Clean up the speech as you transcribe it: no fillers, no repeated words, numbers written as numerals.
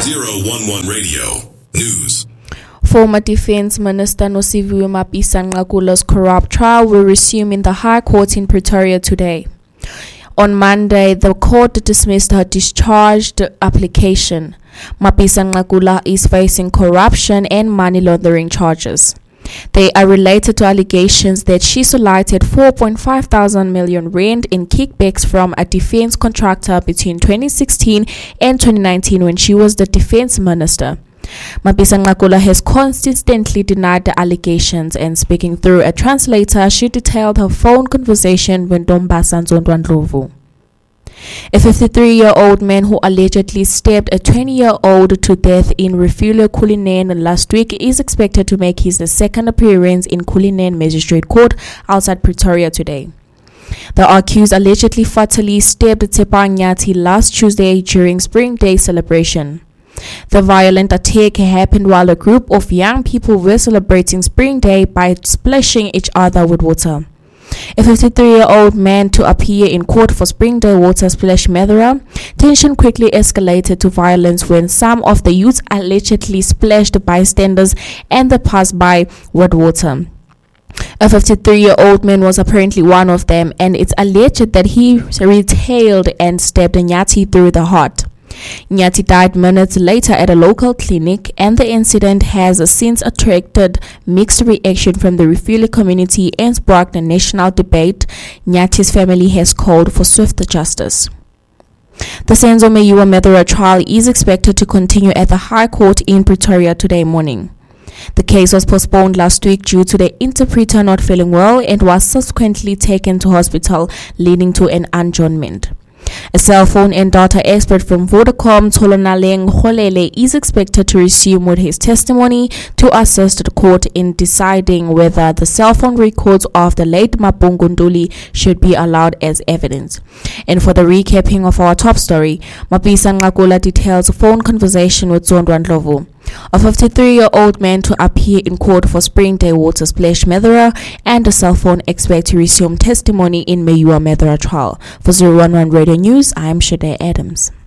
011 Radio News. Former Defense Minister Nosiviwe Mapisa-Nqakula's corrupt trial will resume in the High Court in Pretoria today. On Monday, the court dismissed her discharge application. Mapisa-Nqakula is facing corruption and money laundering charges. They are related to allegations that she solicited 4.5 million rand in kickbacks from a defense contractor between 2016 and 2019 when she was the defense minister. Mapisa-Nqakula has consistently denied the allegations, and speaking through a translator, she detailed her phone conversation with Ntombasa Nzondwa-Ndlovu. A 53-year-old man who allegedly stabbed a 20-year-old to death in Refulia Cullinan last week is expected to make his second appearance in Cullinan Magistrate Court outside Pretoria today. The accused allegedly fatally stabbed Tshepa Nyathi last Tuesday during Spring Day celebration. The violent attack happened while a group of young people were celebrating Spring Day by splashing each other with water. A 53-year-old man to appear in court for Spring Day water splash murder. Tension quickly escalated to violence when some of the youths allegedly splashed bystanders and the passers-by with water. A 53-year-old man was apparently one of them, and it's alleged that he retailed and stabbed Nyathi through the heart. Nyathi died minutes later at a local clinic, and the incident has since attracted mixed reaction from the Refulia community and sparked a national debate. Nyathi's family has called for swift justice. The Senzo Meyiwa trial is expected to continue at the High Court in Pretoria today morning. The case was postponed last week due to the interpreter not feeling well and was subsequently taken to hospital, leading to an adjournment. A cell phone and data expert from Vodacom, Tolonaleng Kholele, is expected to resume with his testimony to assist the court in deciding whether the cell phone records of the late Mapungu Ntuli should be allowed as evidence. And for the recapping of our top story, Mapisa-Nqakula details a phone conversation with Nzondwa-Ndlovu. A 53-year-old man to appear in court for Spring Day water splash murderer, and a cell phone expert to resume testimony in Meyiwa trial. For 011 Radio News, I am Shade Adams.